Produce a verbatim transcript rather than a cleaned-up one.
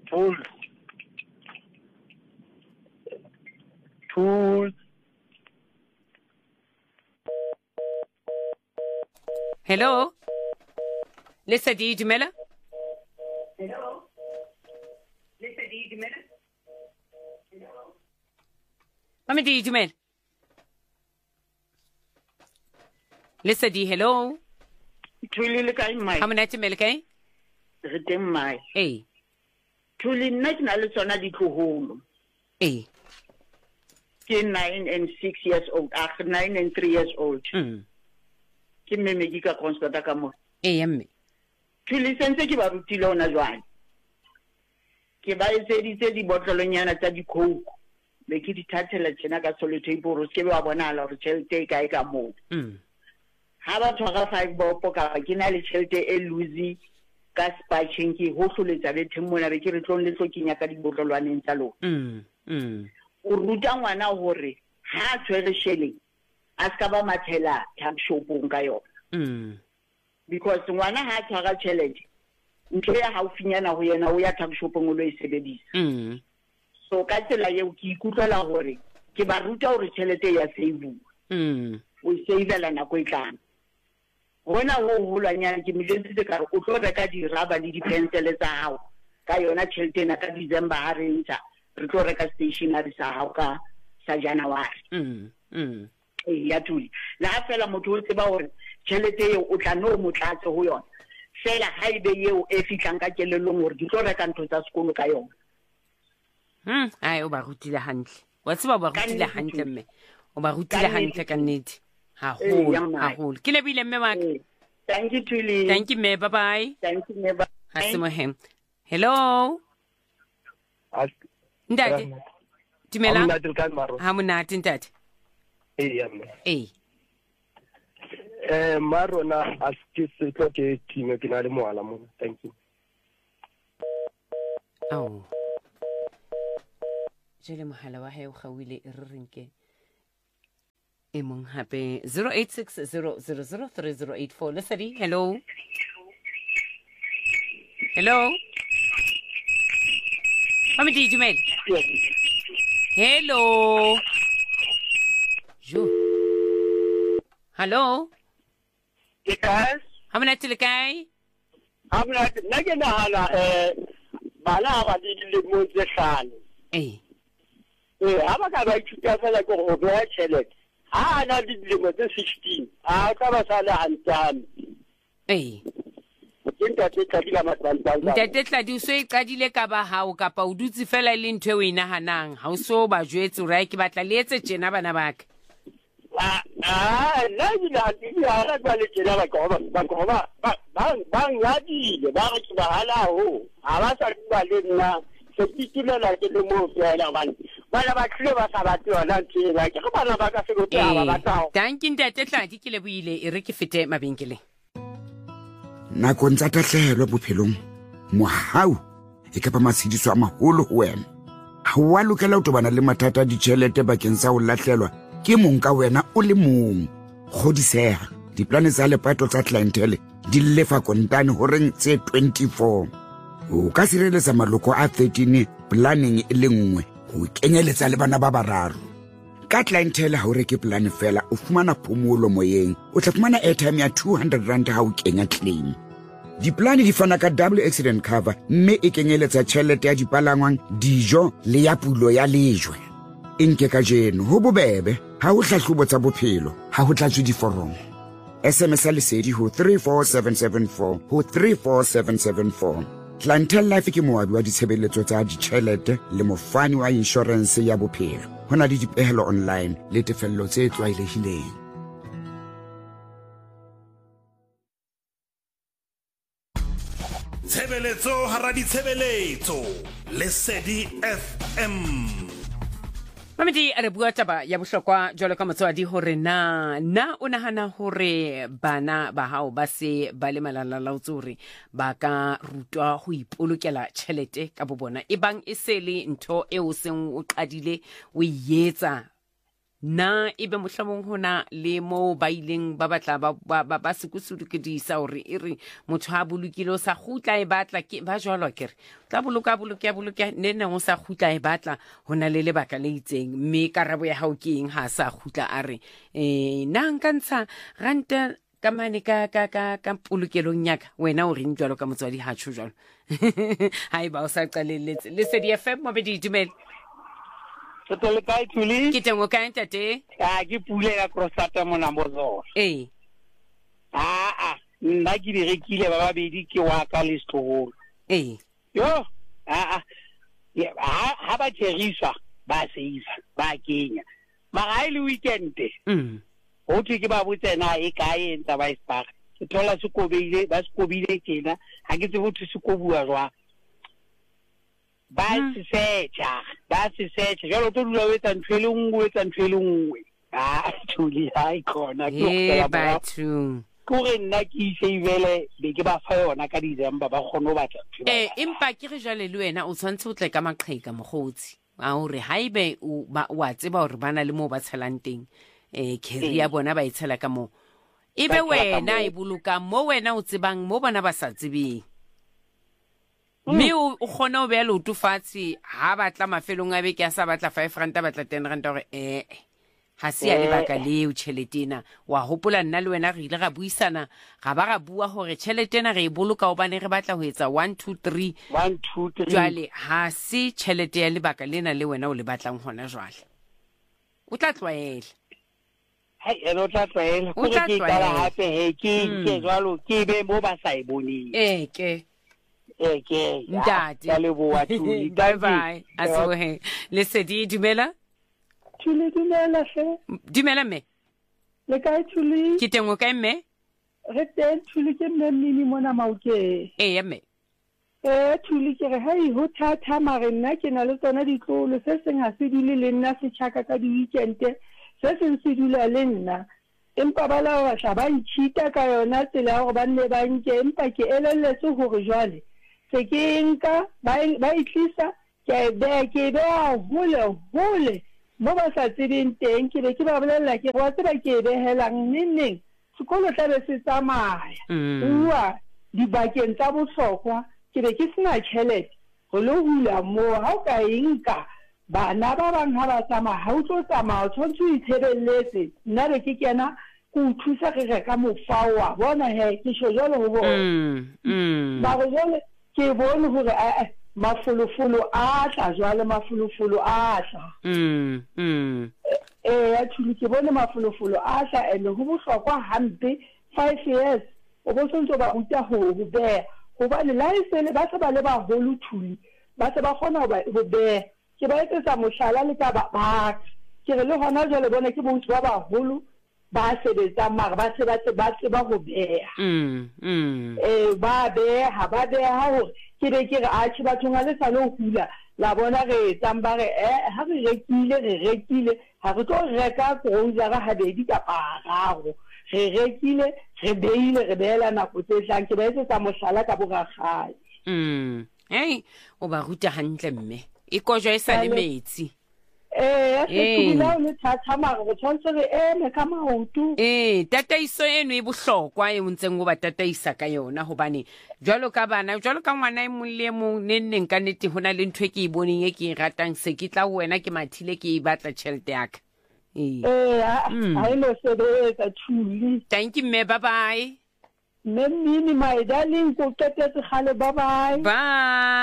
Tool. Tool. Hello. Lesedi dumela. Hello. Lesedi dumela. Hello. Mamedi dumela. Lesedi hello. Thuli le kae mai? Ha monate mele kae? Re teng mai. Eh. Thuli nna ke na le tsona ditloholo. Eh. Ke nine and six years old. Ah, nine and three years old. Mm. Ke mmemme ke ka constata ka mo. Eh yamme. Thuli sentse ke ba rutile ona jwang. Ke ba etseditse di botlolonyana tsa di-coke. Be ke di thathela tjena ka sellotape hore ke ba bonahala hore tjhelete e kae ka moo. Mm. Ha ba tshwara five bopo ka ke na le tjhelete e loose ka spatching ke ho hloletsa be theng mona be ke re tlong le tlo kenya ka dibotlolwaneng tsa lona. Mm. Mm. O ruta ngwana hore ha tshwere shele a ska ba mathela tap shopong ka yona. Mm. Because ngwana ha tshwara tjhelete ntho ya haufinyana ho yena o ya tap shopong o lo e sebedisa. Mm. So ka tsela eo ke ikutlwa hore ke ba ruta hore tjhelete ya save. Mm. O savela nako e tlang. Hona ho holwanyana ke miletsitse ka re o tlo reka di rubber le di pencil tsa hao ka yona tjhelete na ka December ha re ntsha re tlo reka stationery sa hao ka sa January. Mm. Mm. Eh ya Thuli la fela motho o tseba hore tjhelete eo o tla no motlatse ho yona fela ha ibe eo e fitlang ka kelellong hore di tlo reka ntho tsa sekolo ka yona. Mm. Ai o ba rutile hantle. Wa tseba ba rutile hantle mme. O ba rutile hantle ka nnete. Ha ho ha ho. Ke lebile mme wa ka. Thank you Thuli. Thank you me. Bye bye. Thank you me. Bye. Hasimo hem. Hello. Ndati. Timela. Amnati kan maro. Ha monate ntate. Eh yamme. Eh. Eh maro na askise tlo ke time ke na le moala mo. Thank you. Oh. Jele mohala wa hae o gawile e rrinke. E mong hape zero eight six zero zero zero three zero eight four. Lesedi. Hello. Hello. Mami di Jumel. Hello. Jo. Hello. Yes. Hamna tilkai. Amna nake na hala eh bana ba di le mo tse hlano. Eh. Eh aba ka ba ithuta fela go go ba tšhelete. Ha na di le mo tse sixteen. A ka ba sala hantsame. Eh. Ntate tla matantang. Ntate tla di so e qadile ka ba hao kapa o dutse fela le ntwe o inahanang ha o so ba jwetse o ra ke batla le etse tjena bana baka. Ah ah la di la di ya ra ba le tjena ba ko ba ba ko ba ba ba ya di ba re ke ba hala ho ha ba sa ba le nna se titula la ke le mo fela ba bana ba tlile ba sa ba tsona ntse ke go bana ba ka se go taba ba tao. Thank you ntate tla di ke le buile e re ke fete mabenkeleng. Nakong tsa tahlehelo bophelong mohau e ka ba masediso a maholo ho wena. Ha wa lokela ho tobana le mathata a ditjhelete bakeng sa ho lahlelwa ke mong ka wena o le mong. Kgodiseha diplane tsa lepato tsa clientele di lefa kontane ho reng tse twenty-four. O ka sireletsa maloko a thirteen planning e le nngwe ho kenyeletsa le bana ba bararo. Ka clientele ha o reke plan fela o fumana phomolo moyeng o tla fumana airtime ya two hundred rand ha o kenya claim. Diplane di fana ka double accident cover mme e kenyeletsa tjhelete ya dipalangwang dijo le ya pulo ya lejwe. Inke ka jeno ho bobebe ha o hlahlobo tsa bophelo ha ho tlatswe diforomo. S M S lesedi ho three four seven seven four ho three four seven seven four. Clientele Life ke moabi wa ditshebeletso tsa ditjhelete le mofani wa insurance ya bophelo. Hona le dipehelo online le tefello tse tlwaelehileng. Tshebeletso hara ditshebeletso Lesedi F M. Mamedi a re bua taba ya bohlokwa jwalo ka motswadi hore na na o nahana hore bana ba hao ba se ba le malalalaotse hore ba ka rutwa ho ipolokela tjhelete ka bobona e bang e se le ntho e o seng o qadile o yetsa na ebe mohlomong hona le mo ba ileng ba batla ba ba, ba, ba sekusudukedisa hore e re motho ha bolokile o sa khutla e batla ke ba jwalo kere tla boloka boloka boloka ne ne o sa khutla e batla hona le lebaka le itseng mme karabo ya hao ke eng ha sa khutla a re eh na nkantsha ranta ka mane ka ka ka ka polokelong nyaka wena o reng jwalo ka motswadi ha tsho jwalo hai ba o sa qalelletse le Lesedi F M mo be di dumela Tse le kae Thuli? Ke teng o kae ntate? Ah ke pule ya Crosata mona Mbozo. Eh. Ah ah, nna ke di rekile ba babedi ke wa ka le store. Eh. Yo, ah ah. Ya ha ba therisa ba seisa ba kenya. Mara ile weekend. Mm. O tse ke ba botsena e kae ntsa ba ispa. Ke thola se kobile ba se kobile tjena. Ha ke tse botse se kobua jwa. Ba se secha ba se secha jalo to dula wetsa ntwele ngwe wetsa ntwele ngwe ah Thuli ha ikona ke eh batho kore nna ke isevele be ke ba fa yona ka December ba khono batla eh empa ke re jale le wena o tshwantse o tle ka maqheka mogotsi a hore haibe o wa tseba hore bana le mo ba tshelang teng eh career bona ba itshela ka mo ebe wena e boloka mo wena o tsebang mo bona ba sa tsebeng me o khona o be lo tufatsi ha batla mafelong a beke a sa batla five rand batla ten rand hore eh ha se ya le baka le o tšheletena wa hopola nna le wena re ile ga buisana ga ba ga bua hore tšheletena re e boloka o bane re batla ho etsa one two three one two three jwale ha se tšhelete ya le baka lena le wena o le batlang hona jwale o tla tlwaela hai eno tla tlwaela go ke kala hape he ke ke jwalo ke be mo ba sa e boneng eh ke Okay. Ntate. Bye bye. Asohe. Lesedi dumela? Thuli dumela hle. Dumela me. Le kae Thuli? Ke teng o kae me? Re teng Thuli ke mme mini mona Maoke. Eh ya me. Eh Thuli ke re hai ho thatha mare nna ke na le tsona ditlolo se seng ha se dile le nna se tshaka ka di weekend se seng se dula le nna. Empa bala wa tla ba itshita ka yona tsela go ba nne ba nke empa ke elelletse hore jwale se ke nka ba ba itlisa ke be ke be hole hole mo ba sa tsebeng teng ke be ke ba bolella ke wa tseba ke be helang neng sekolo tla be se tsamaya uwa dibakeng tsa bohlokwa ke be ke sena tšhelete go le hula mo ha o ka inka bana ba bang ha ba tsamaya ha o tlo tsamaya o tshwanetse o itshebeletse nna be ke kena go thusa re reka mofawa bona he ke sho jalo ho bona mm ba go jalo ke bone hore a mafolofolo a tla jwale mafolofolo a tla mm mm eh ya Thuli ke bone mafolofolo a tla ene go bohlokwa hampe five years o bo sontso ba uta ho ho be go ba le license ba se ba le ba holo Thuli ba se ba khona ho be ke ba etsa mohlala le ka ba ke re le hona jwale bona ke bo ba ba holo ba sebetsa mara ba se ba se ba se ba go beha mm mm eh ba beha ba beha hore ke be ke re a tshi batho ngale sa lo hula la bona re tsamba re eh ha re rekile re rekile ha re tlo reka grocery ha bedi ka parago re rekile re beile re beela na go tsetlang ke ba etsa mohlala ka bogagadi mm hey o ba ruta hantle mme e kojwa e sa le metsi eh se tsela le thatha mara go tshwantse re eme ka maoto eh tataiso eno e bohlokwa e ntseng go ba tataisa ka yona hobane jwalo ka bana jwalo ka ngwana e mong le mong nenneng ka nete hona le ntwe ke e boneng e ke e ratang se ke tla wena ke mathile ke e batla tšhelete yaka eh eh ha ilo sebetsa Thuli thank you me bye bye Mmini my darling ko ketetse khale bye bye bye